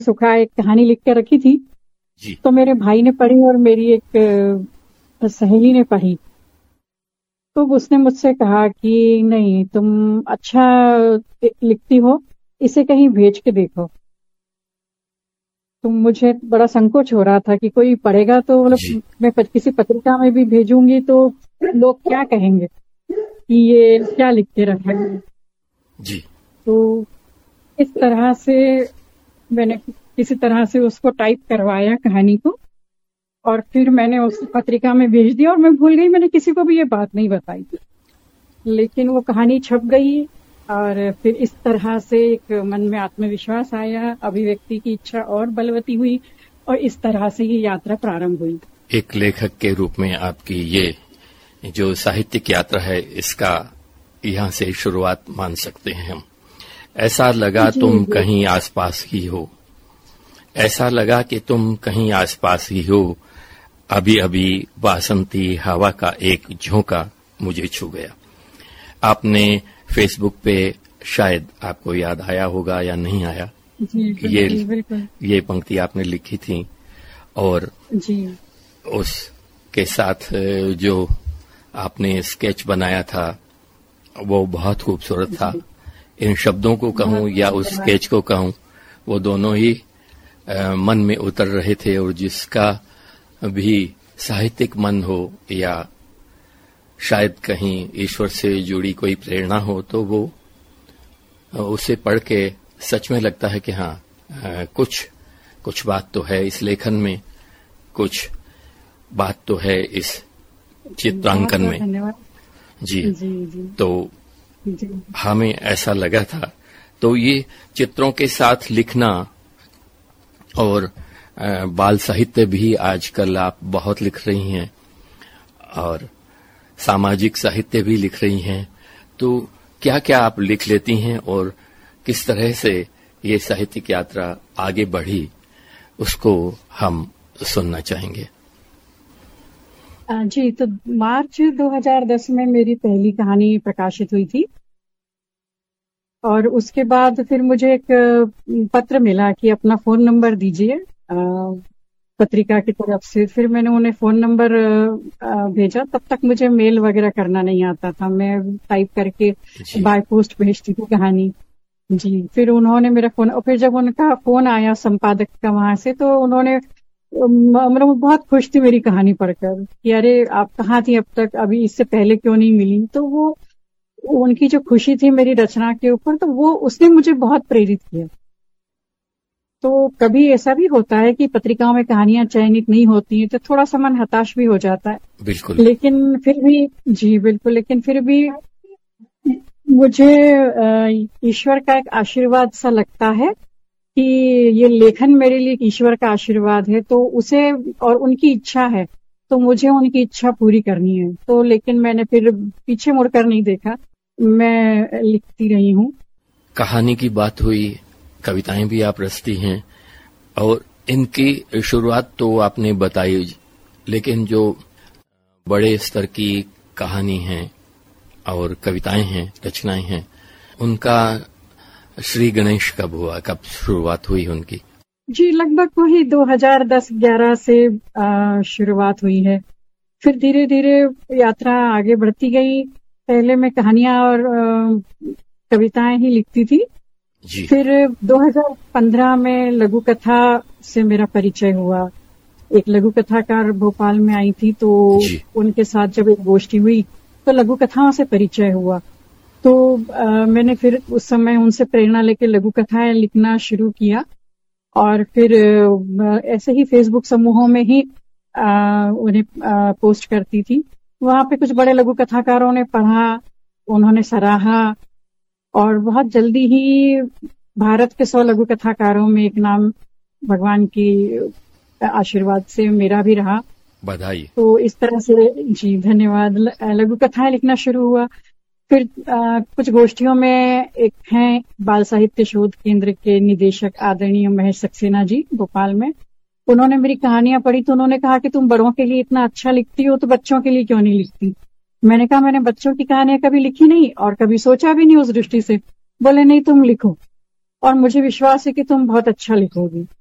सुखा एक कहानी लिख के रखी थी जी तो मेरे भाई ने पढ़ी और मेरी एक सहेली ने पढ़ी। तो उसने मुझसे कहा कि नहीं, तुम अच्छा लिखती हो, इसे कहीं भेज के देखो। तो मुझे बड़ा संकोच हो रहा था कि कोई पढ़ेगा तो जी मतलब मैं किसी पत्रिका में भी भेजूंगी तो लोग क्या कहेंगे कि ये क्या लिख के रखा है। जी तो इस तरह से मैंने किसी तरह से उसको टाइप करवाया कहानी को, और फिर मैंने उस पत्रिका में भेज दिया और मैं भूल गई, मैंने किसी को भी ये बात नहीं बताई। लेकिन वो कहानी छप गई और फिर इस तरह से एक मन में आत्मविश्वास आया, अभिव्यक्ति की इच्छा और बलवती हुई और इस तरह से ये यात्रा प्रारंभ हुई। एक लेखक के रूप में आपकी ये जो साहित्यिक यात्रा है, इसका यहाँ से शुरुआत मान सकते हैं हम। ऐसा लगा तुम कहीं आसपास ही हो, ऐसा लगा कि तुम कहीं आसपास ही हो, अभी अभी बासंती हवा का एक झोंका मुझे छू गया। आपने फेसबुक पे, शायद आपको याद आया होगा या नहीं आया, ये पंक्ति आपने लिखी थी और जी उसके साथ जो आपने स्केच बनाया था वो बहुत खूबसूरत था। इन शब्दों को कहूं या उस स्केच को कहूं, वो दोनों ही मन में उतर रहे थे, और जिसका भी साहित्यिक मन हो या शायद कहीं ईश्वर से जुड़ी कोई प्रेरणा हो, तो वो उसे पढ़ के सच में लगता है कि हाँ, कुछ बात तो है इस लेखन में, कुछ बात तो है इस चित्रांकन में। धन्यवाद जी, जी। तो हमें ऐसा लगा था। तो ये चित्रों के साथ लिखना और बाल साहित्य भी आजकल आप बहुत लिख रही हैं और सामाजिक साहित्य भी लिख रही हैं, तो क्या क्या आप लिख लेती हैं और किस तरह से ये साहित्यिक यात्रा आगे बढ़ी, उसको हम सुनना चाहेंगे। जी, तो मार्च 2010 में मेरी पहली कहानी प्रकाशित हुई थी और उसके बाद फिर मुझे एक पत्र मिला कि अपना फोन नंबर दीजिए पत्रिका की तरफ से। फिर मैंने उन्हें फोन नंबर भेजा। तब तक मुझे मेल वगैरह करना नहीं आता था, मैं टाइप करके बाय पोस्ट भेजती थी कहानी। जी, फिर उन्होंने मेरा फोन, और फिर जब उनका फोन आया संपादक का वहां से, तो उन्होंने मतलब बहुत खुश थी मेरी कहानी पढ़कर कि अरे आप कहाँ थी अब तक, अभी इससे पहले क्यों नहीं मिली। तो वो उनकी जो खुशी थी मेरी रचना के ऊपर, तो वो उसने मुझे बहुत प्रेरित किया। तो कभी ऐसा भी होता है कि पत्रिकाओं में कहानियां चयनित नहीं होती हैं, तो थोड़ा सा मन हताश भी हो जाता है। बिल्कुल। लेकिन फिर भी, जी बिल्कुल, लेकिन फिर भी मुझे ईश्वर का एक आशीर्वाद सा लगता है कि ये लेखन मेरे लिए ईश्वर का आशीर्वाद है, तो उसे, और उनकी इच्छा है, तो मुझे उनकी इच्छा पूरी करनी है। तो लेकिन मैंने फिर पीछे मुड़कर नहीं देखा, मैं लिखती रही हूँ। कहानी की बात हुई, कविताएं भी आप रचती हैं और इनकी शुरुआत तो आपने बताई, लेकिन जो बड़े स्तर की कहानी है और कविताएं हैं, रचनाएं हैं, उनका श्री गणेश कब हुआ, कब शुरुआत हुई उनकी? जी, लगभग वही 2010-11 से शुरुआत हुई है। फिर धीरे धीरे यात्रा आगे बढ़ती गई। पहले मैं कहानियां और कविताएं ही लिखती थी। जी। फिर 2015 में लघु कथा से मेरा परिचय हुआ। एक लघु कथाकार भोपाल में आई थी, तो उनके साथ जब एक गोष्ठी हुई तो लघु कथाओं से परिचय हुआ। तो मैंने फिर उस समय उनसे प्रेरणा लेकर लघु कथाएं लिखना शुरू किया और फिर ऐसे ही फेसबुक समूहों में ही उन्हें पोस्ट करती थी। वहां पे कुछ बड़े लघु कथाकारों ने पढ़ा, उन्होंने सराहा और बहुत जल्दी ही भारत के 100 लघु कथाकारों में एक नाम भगवान की आशीर्वाद से मेरा भी रहा। बधाई। तो इस तरह से, जी धन्यवाद, लघु कथाएं लिखना शुरू हुआ। फिर कुछ गोष्ठियों में, एक हैं बाल साहित्य शोध केंद्र के निदेशक आदरणीय महेश सक्सेना जी भोपाल में, उन्होंने मेरी कहानियां पढ़ी तो उन्होंने कहा कि तुम बड़ों के लिए इतना अच्छा लिखती हो तो बच्चों के लिए क्यों नहीं लिखती। मैंने कहा मैंने बच्चों की कहानियां कभी लिखी नहीं और कभी सोचा भी नहीं उस दृष्टि से। बोले नहीं तुम लिखो। और मुझे विश्वास है कि तुम बहुत अच्छा लिखोगी।